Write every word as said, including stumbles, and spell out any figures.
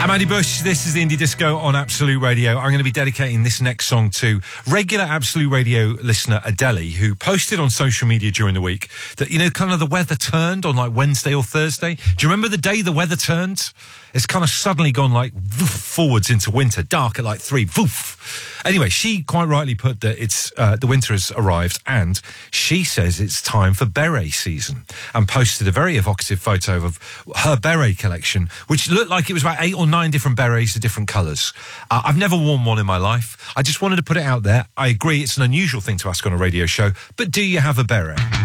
I'm Andy Bush. This is the Indie Disco on Absolute Radio. I'm going to be dedicating this next song to regular Absolute Radio listener Adele, who posted on social media during the week that, you know, kind of the weather turned on like Wednesday or Thursday. Do you remember the day the weather turned? It's kind of suddenly gone like woof, forwards into winter, dark at like three. Woof. Anyway, she quite rightly put that it's uh, the winter has arrived, and she says it's time for beret season, and posted a very evocative photo of her beret collection, which looked like it was about eight or nine different berets of different colours. Uh, I've never worn one in my life. I just wanted to put it out there. I agree it's an unusual thing to ask on a radio show, but do you have a beret?